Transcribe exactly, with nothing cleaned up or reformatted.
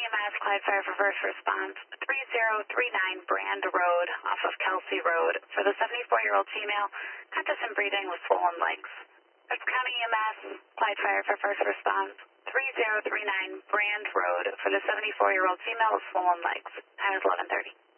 E M S, Clyde Fire for First Response, three zero three nine Brand Road off of Kelsey Road for the seventy-four-year-old female, conscious and breathing with swollen legs. That's County E M S, Clyde Fire for First Response, three zero three nine Brand Road for the seventy-four-year-old female with swollen legs. Time is eleven thirty.